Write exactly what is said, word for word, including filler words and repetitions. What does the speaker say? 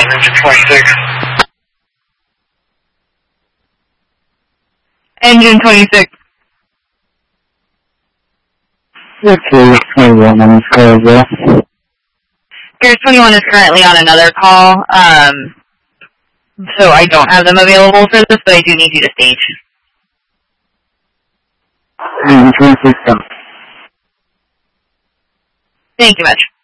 Engine twenty-six. Engine twenty-six. Okay, twenty-one on this call as well. Gears twenty-one is currently on another call, um, so I don't have them available for this, but I do need you to stage. Engine twenty-six, stop. Thank you much.